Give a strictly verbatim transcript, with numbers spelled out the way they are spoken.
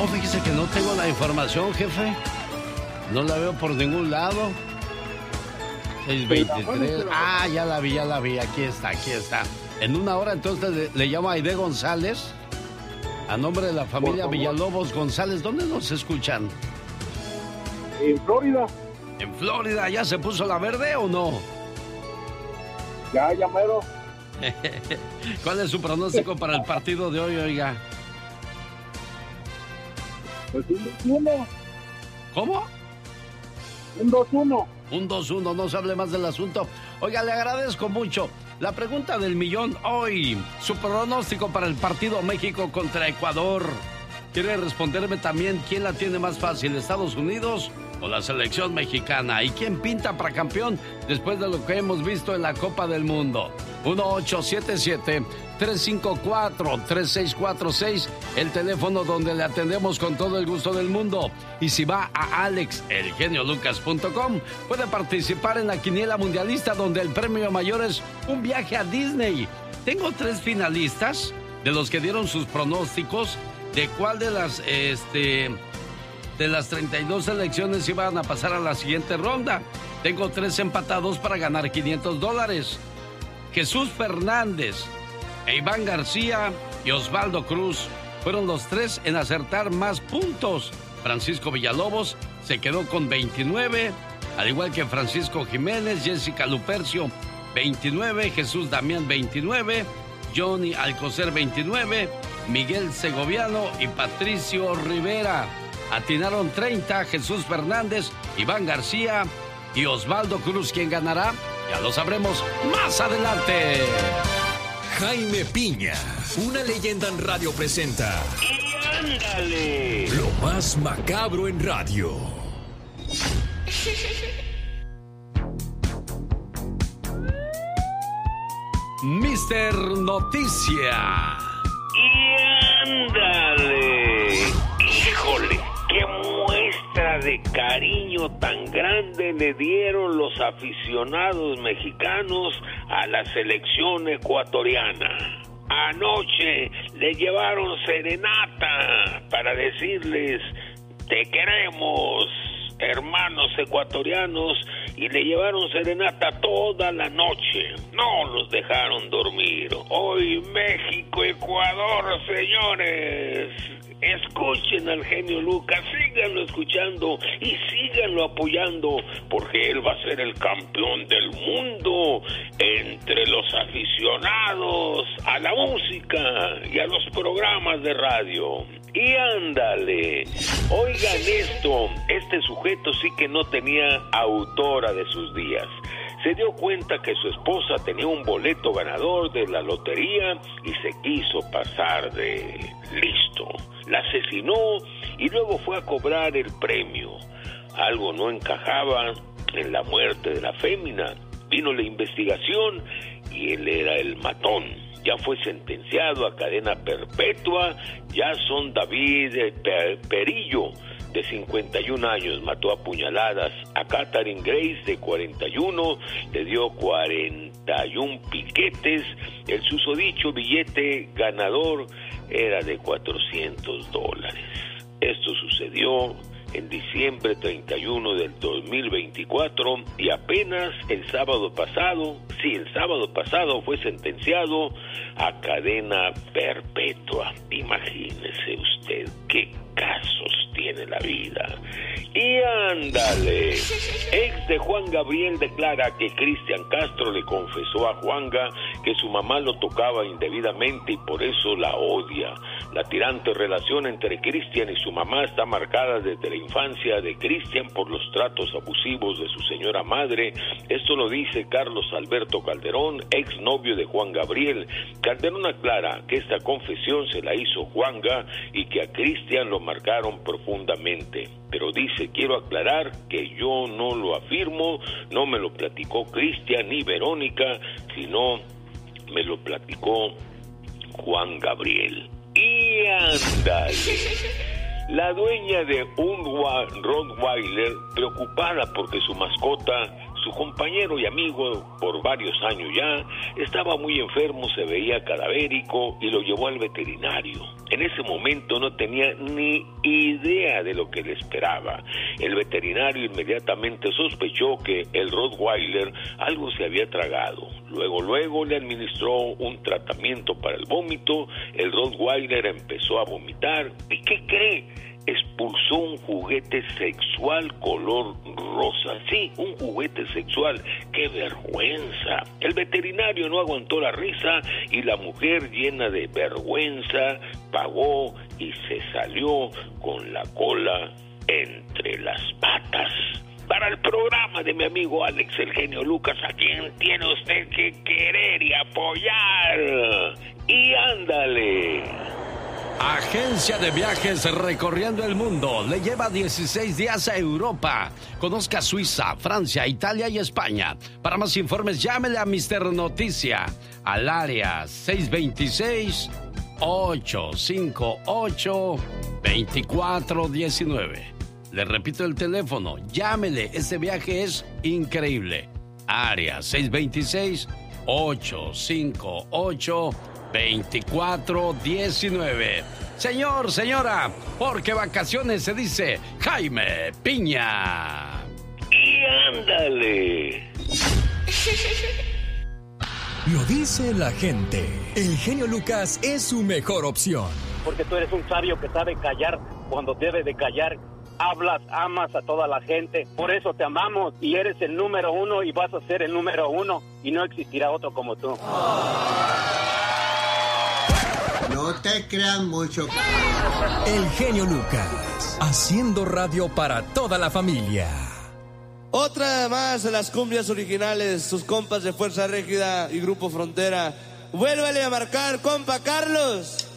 No, fíjese que no tengo la información, jefe. No la veo por ningún lado. seis veintitrés. Ah, ya la vi, ya la vi. Aquí está, aquí está. En una hora entonces le, le llamo a Aide González. A nombre de la familia Villalobos González. ¿Dónde nos escuchan? En Florida. ¿En Florida? ¿Ya se puso la verde o no? Ya, ya mero. ¿Cuál es su pronóstico para el partido de hoy, oiga? Pues un dos uno. ¿Cómo? Un dos uno. Un dos uno, no se hable más del asunto. Oiga, le agradezco mucho. La pregunta del millón hoy, su pronóstico para el partido México contra Ecuador. ¿Quiere responderme también quién la tiene más fácil, Estados Unidos o la selección mexicana? ¿Y quién pinta para campeón después de lo que hemos visto en la Copa del Mundo? uno ocho siete siete, tres cinco cuatro, tres seis cuatro seis, el teléfono donde le atendemos con todo el gusto del mundo. Y si va a alex el genio lucas punto com, puede participar en la quiniela mundialista, donde el premio mayor es un viaje a Disney. Tengo tres finalistas de los que dieron sus pronósticos de cuál de las este de las treinta y dos selecciones iban a pasar a la siguiente ronda. Tengo tres empatados para ganar quinientos dólares. Jesús Fernández, e Iván García y Osvaldo Cruz fueron los tres en acertar más puntos. Francisco Villalobos se quedó con veintinueve, al igual que Francisco Jiménez, Jessica Lupercio veintinueve, Jesús Damián veintinueve, Johnny Alcocer veintinueve, Miguel Segoviano y Patricio Rivera. Atinaron treinta, Jesús Fernández, Iván García y Osvaldo Cruz. ¿Quién ganará? Ya lo sabremos más adelante. Jaime Piña, una leyenda en radio, presenta. ¡Y ándale! Lo más macabro en radio. Mister Noticia. ¡Y ándale! ¡Híjole! ¡Qué muestra de cariño tan grande le dieron los aficionados mexicanos a la selección ecuatoriana! Anoche le llevaron serenata para decirles: te queremos, hermanos ecuatorianos, y le llevaron serenata toda la noche. No los dejaron dormir. Hoy México-Ecuador, señores. Escuchen al genio Lucas, síganlo escuchando y síganlo apoyando, porque él va a ser el campeón del mundo entre los aficionados a la música y a los programas de radio. Y ándale, oigan esto, este sujeto sí que no tenía autora de sus días. Se dio cuenta que su esposa tenía un boleto ganador de la lotería y se quiso pasar de listo. La asesinó y luego fue a cobrar el premio. Algo no encajaba en la muerte de la fémina. Vino la investigación y él era el matón. Ya fue sentenciado a cadena perpetua. Son David Perillo, de cincuenta y un años, mató a puñaladas a Catherine Grace, de cuarenta y uno, le dio cuarenta y un piquetes. El susodicho billete ganador era de cuatrocientos dólares. Esto sucedió en diciembre treinta y uno del dos mil veinticuatro y apenas el sábado pasado, sí, el sábado pasado fue sentenciado a cadena perpetua. Imagínese usted qué casos tiene la vida. Y ándale, ex de Juan Gabriel declara que Cristian Castro le confesó a Juanga que su mamá lo tocaba indebidamente y por eso la odia. La tirante relación entre Cristian y su mamá está marcada desde la infancia de Cristian por los tratos abusivos de su señora madre. Esto lo dice Carlos Alberto Calderón, ex novio de Juan Gabriel. Calderón aclara que esta confesión se la hizo Juanga y que a Cristian lo marcaron profundamente. Pero dice, quiero aclarar que yo no lo afirmo, no me lo platicó Cristian ni Verónica, sino me lo platicó Juan Gabriel. Y ándale, la dueña de un Rottweiler, preocupada porque su mascota Su compañero y amigo por varios años ya estaba muy enfermo, se veía cadavérico y lo llevó al veterinario. En ese momento no tenía ni idea de lo que le esperaba. El veterinario inmediatamente sospechó que el Rottweiler algo se había tragado. Luego, luego le administró un tratamiento para el vómito. El Rottweiler empezó a vomitar. ¿Y qué cree? Expulsó un juguete sexual color rosa. Sí, un juguete sexual. ¡Qué vergüenza! El veterinario no aguantó la risa y la mujer, llena de vergüenza, pagó y se salió con la cola entre las patas. Para el programa de mi amigo Alex, el genio Lucas, a quien tiene usted que querer y apoyar. Y ándale. Agencia de viajes recorriendo el mundo. Le lleva dieciséis días a Europa. Conozca Suiza, Francia, Italia y España. Para más informes, llámele a mister Noticia al área seis dos seis, ocho cinco ocho, dos cuatro uno nueve. Le repito el teléfono, llámele, este viaje es increíble. Área seis dos seis, ocho cinco ocho, veinticuatro diecinueve. Señor, señora, porque vacaciones se dice Jaime Piña. Y ándale. Lo dice la gente. El genio Lucas es su mejor opción. Porque tú eres un sabio que sabe callar cuando debe de callar. Hablas, amas a toda la gente. Por eso te amamos y eres el número uno y vas a ser el número uno y no existirá otro como tú. No te creas mucho. El genio Lucas, haciendo radio para toda la familia. Otra más de las cumbias originales, sus compas de Fuerza Régida y Grupo Frontera. Vuélvale a marcar, compa Carlos.